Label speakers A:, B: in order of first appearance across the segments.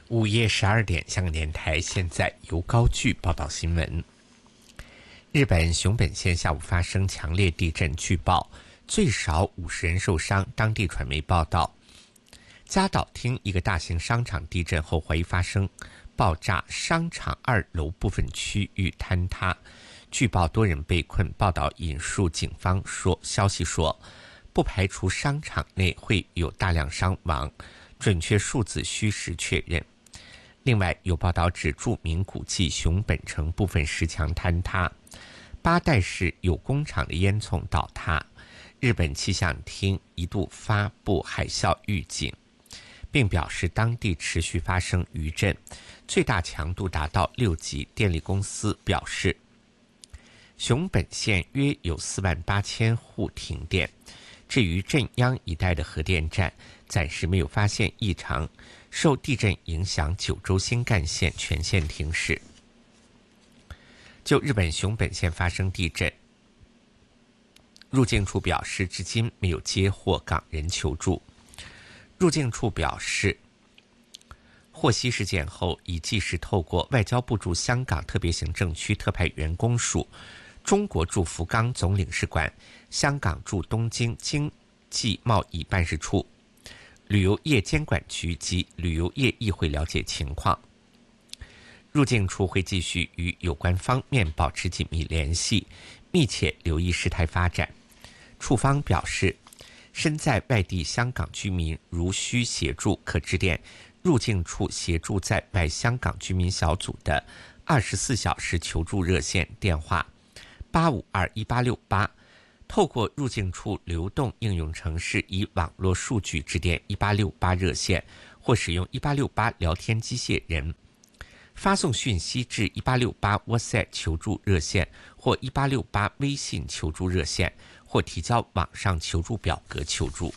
A: 午夜12点，香港电台现在由高句报道新闻。日本熊本县下午发生强烈地震，据报最少50人受伤。当地传媒报道，加岛町一个大型商场地震后怀疑发生爆炸，商场2楼部分区域坍塌，据报多人被困。报道引述警方消息说，不排除商场内会有大量伤亡，准确数字需时确认。另外有报道指，著名古迹熊本城部分石墙坍塌，八代市有工厂的烟囱倒塌。日本气象厅一度发布海啸预警，并表示当地持续发生余震，最大强度达到6级。电力公司表示，熊本县约有48000户停电。至于震央一带的核电站，暂时没有发现异常。受地震影响，九州新干线全线停驶。就日本熊本县发生地震，入境处表示，至今没有接获港人求助。入境处表示，获悉事件后，已即时透过外交部驻香港特别行政区特派员公署、中国驻福冈总领事馆、香港驻东京经济贸易办事处、旅游业监管局及旅游业议会了解情况。入境处会继续与有关方面保持紧密联系，密切留意事态发展。处方表示，身在外地香港居民如需协助，可致电入境处协助在外香港居民小组的24小时求助热线电话8521868，透过入境处流动应用程式以网络数据致电1868热线，或使用1868聊天机械人发送讯息至1868 WhatsApp 求助热线或1868微信求助热线，或提交网上求助表格求助。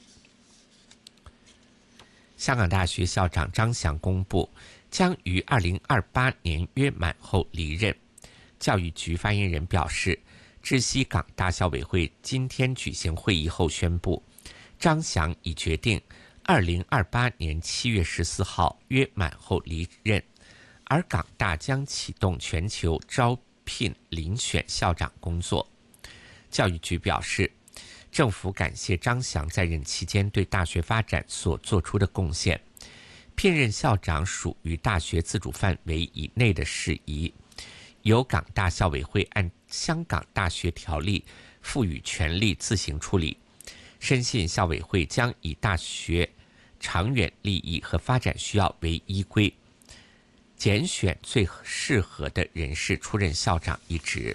A: 香港大学校长张翔公布，将于2028年约满后离任。教育局发言人表示，知悉港大校委会今天举行会议后宣布，张翔已决定2028年7月14号约满后离任，而港大将启动全球招聘遴选校长工作。教育局表示，政府感谢张翔在任期间对大学发展所做出的贡献，聘任校长属于大学自主范围以内的事宜，由港大校委会按香港大学条例赋予权力自行处理。深信校委会将以大学长远利益和发展需要为依归，拣选最适合的人士出任校长一职。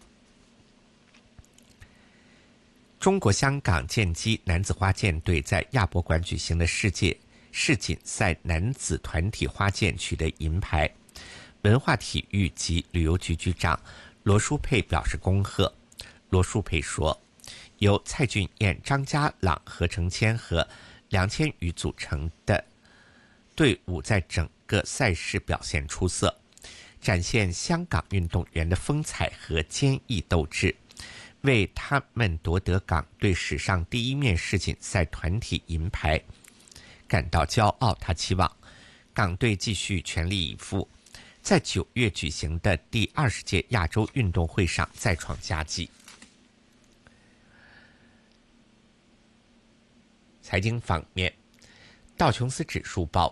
A: 中国香港剑击男子花剑队在亚博馆举行的世界世锦赛男子团体花剑取得银牌。文化体育及旅游局局长罗淑佩表示恭贺。罗淑佩说，由蔡俊彦、张家朗、何成谦和梁千羽组成的队伍在整个赛事表现出色，展现香港运动员的风采和坚毅斗志，为他们夺得港队史上第一面世锦赛团体银牌感到骄傲。他期望港队继续全力以赴，在9月举行的第20届亚洲运动会上再创佳绩。财经方面，道琼斯指数报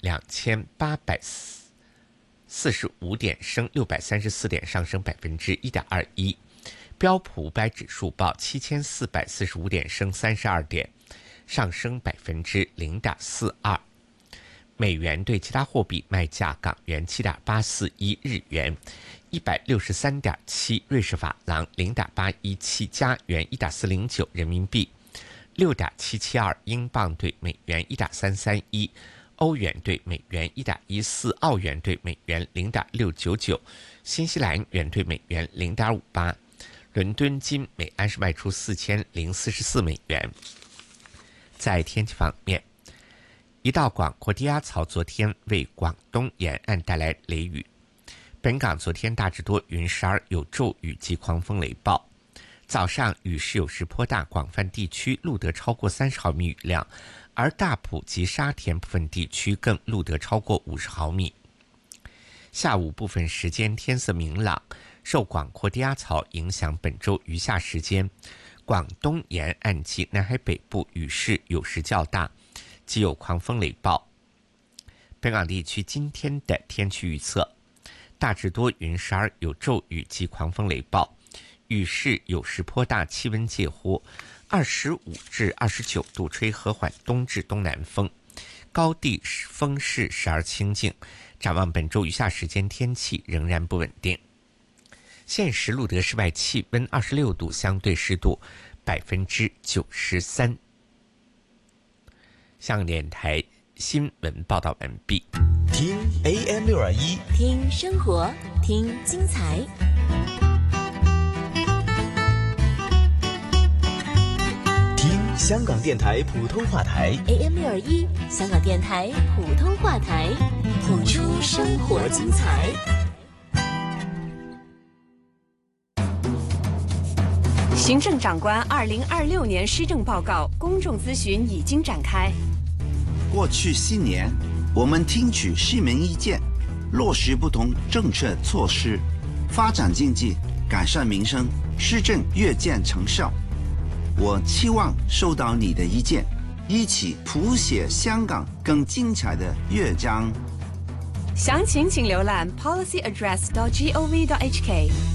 A: 52845点，升634点，上升1.21%。标普500指数报7445点，升32点，上升0.42%。美元对其他货币卖价：港元7.841，日元163.7，瑞士法郎0.817，加元1.409，人民币6.772，英镑对美元1.331，欧元对美元1.14，澳元对美元0.699，新西兰元对美元0.58。伦敦金每安士卖出4044美元。在天气方面，一道广阔低压槽昨天为广东沿岸带来雷雨，本港昨天大致多云，时而有骤雨及狂风雷暴。早上雨势有时颇大，广泛地区录得超过30毫米雨量， 而大埔及沙田部分地区更录得超过50毫米。下午部分时间天色明朗，受广阔低压槽影响，本周余下时间，广东沿岸及南海北部雨势有时较大，极有狂风雷暴。本港地区今天的天气预测：大致多云，时而有骤雨及狂风雷暴，雨势有时颇大，气温介乎25至29度，吹和缓东至东南风，高地风势时而清劲。展望本周余下时间天气仍然不稳定。现时录得室外气温26度，相对湿度93%。香港电台新闻报道完毕。
B: 听 AM621，
C: 听生活，听精彩。
B: 听香港电台普通话台
C: AM621，香港电台普通话台，谱出生活精彩。
D: 行政长官2026年施政报告公众咨询已经展开。
E: 过去4年，我们听取市民意见，落实不同政策措施，发展经济，改善民生，施政越见成效。我期望收到你的意见，一起谱写香港更精彩的乐章。
D: 详情请浏览 policyaddress.gov.hk。